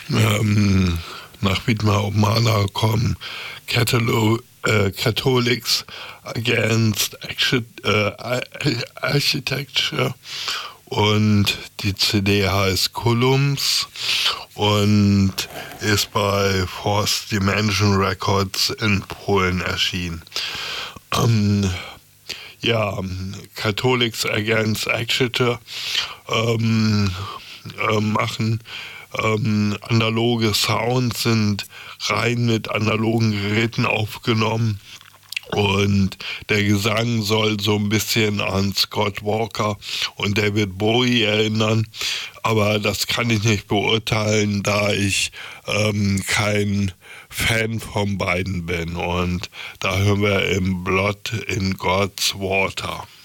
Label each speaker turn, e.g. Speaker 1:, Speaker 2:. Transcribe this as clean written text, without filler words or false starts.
Speaker 1: Nach Widmer Obmana kommen Catholics Against Architecture und die CD heißt Columns und ist bei Fourth Dimension Records in Polen erschienen. Catholics Against Architecture machen analoge Sounds, sind rein mit analogen Geräten aufgenommen und der Gesang soll so ein bisschen an Scott Walker und David Bowie erinnern, aber das kann ich nicht beurteilen, da ich kein Fan von beiden bin, und da hören wir im Blood in God's Water.